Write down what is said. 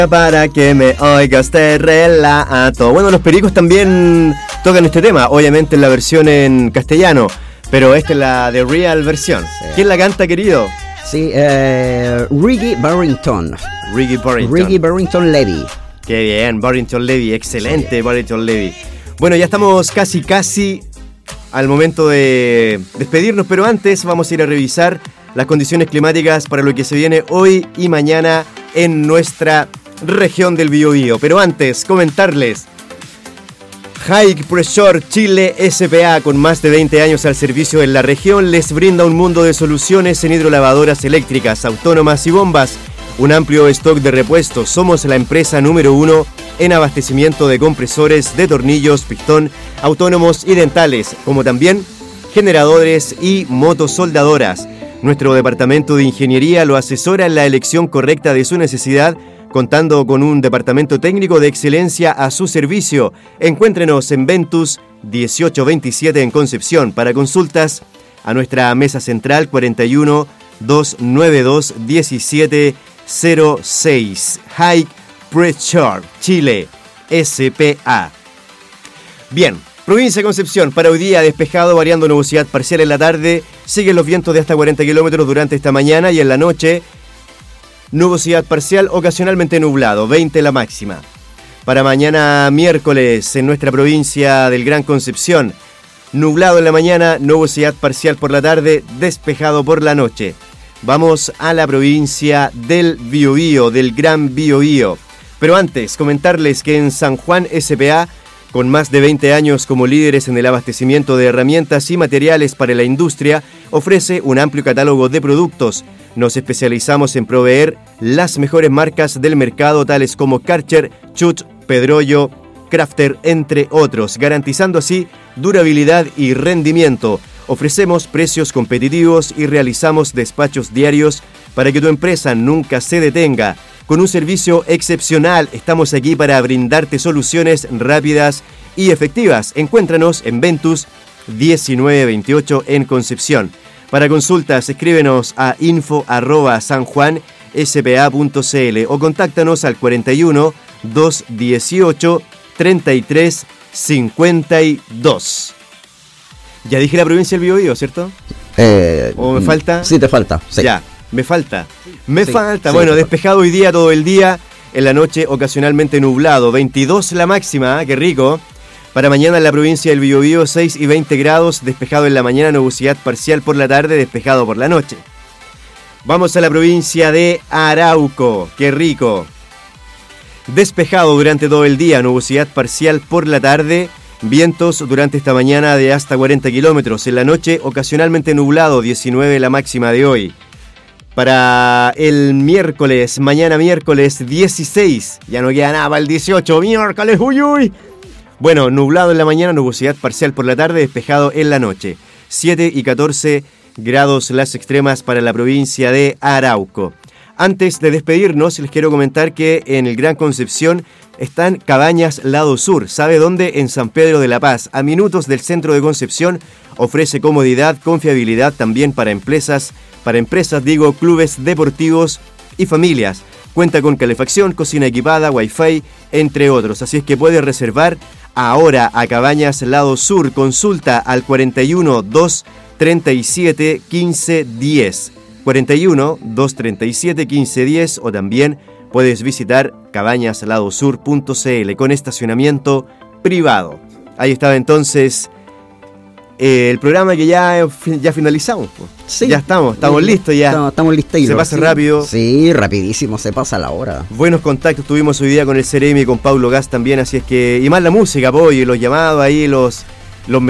Para que me oigas te relato. Bueno, los Pericos también tocan este tema, obviamente en la versión en castellano, pero esta es la de Real versión. Sí. ¿Quién la canta, querido? Sí, Ricky Barrington. Ricky Barrington Levy. Qué bien, Barrington Levy, excelente, sí. Barrington Levy. Bueno, ya estamos casi al momento de despedirnos, pero antes vamos a ir a revisar las condiciones climáticas para lo que se viene hoy y mañana en nuestra región del Biobío. Pero antes, comentarles: High Pressure Chile S.p.A., con más de 20 años al servicio en la región, les brinda un mundo de soluciones en hidrolavadoras eléctricas, autónomas y bombas. Un amplio stock de repuestos. Somos la empresa número 1 en abastecimiento de compresores, de tornillos, pistón, autónomos y dentales, como también generadores y motosoldadoras. Nuestro departamento de ingeniería lo asesora en la elección correcta de su necesidad, contando con un departamento técnico de excelencia a su servicio. Encuéntrenos en Ventus 1827 en Concepción. Para consultas, a nuestra mesa central 41 292 1706. High Pressure Chile S.p.A. Bien, provincia de Concepción, para hoy día despejado, variando nubosidad parcial en la tarde. Siguen los vientos de hasta 40 kilómetros durante esta mañana, y en la noche nubosidad parcial, ocasionalmente nublado, 20 la máxima. Para mañana miércoles en nuestra provincia del Gran Concepción, nublado en la mañana, nubosidad parcial por la tarde, despejado por la noche. Vamos a la provincia del Biobío, del Gran Biobío. Pero antes, comentarles que en San Juan S.p.A., con más de 20 años como líderes en el abastecimiento de herramientas y materiales para la industria, ofrece un amplio catálogo de productos. Nos especializamos en proveer las mejores marcas del mercado, tales como Karcher, Chut, Pedrollo, Crafter, entre otros, garantizando así durabilidad y rendimiento. Ofrecemos precios competitivos y realizamos despachos diarios para que tu empresa nunca se detenga. Con un servicio excepcional, estamos aquí para brindarte soluciones rápidas y efectivas. Encuéntranos en Ventus 1928 en Concepción. Para consultas, escríbenos a info@sanjuanspa.cl o contáctanos al 41 218 33 52. Ya dije la provincia del Biobío, ¿cierto? ¿O me falta? Sí, te falta. Sí. Ya, me falta. Bueno, despejado hoy día, todo el día. En la noche ocasionalmente nublado. 22 la máxima, qué rico. Para mañana en la provincia del Biobío, 6 y 20 grados. Despejado en la mañana, nubosidad parcial por la tarde, despejado por la noche. Vamos a la provincia de Arauco, qué rico. Despejado durante todo el día, nubosidad parcial por la tarde. Vientos durante esta mañana de hasta 40 kilómetros. En la noche ocasionalmente nublado, 19 la máxima de hoy. Para el miércoles, mañana miércoles 16, ya no queda nada para el 18, miércoles, uy. Bueno, nublado en la mañana, nubosidad parcial por la tarde, despejado en la noche. 7 y 14 grados las extremas para la provincia de Arauco. Antes de despedirnos, les quiero comentar que en el Gran Concepción están Cabañas Lado Sur. ¿Sabe dónde? En San Pedro de la Paz, a minutos del centro de Concepción. Ofrece comodidad, confiabilidad también para empresas, clubes deportivos y familias. Cuenta con calefacción, cocina equipada, wifi, entre otros. Así es que puede reservar ahora a Cabañas Lado Sur. Consulta al 41 237 1510. 41 237 1510, o también puedes visitar cabañasladosur.cl con estacionamiento privado. Ahí estaba entonces el programa que ya finalizamos. Sí, ya estamos listos ya. Estamos listos. Se pasa rápido. Sí, rapidísimo, se pasa la hora. Buenos contactos tuvimos hoy día con el Ceremi y con Paulo Gas también, así es que, y más la música, y los llamados ahí, los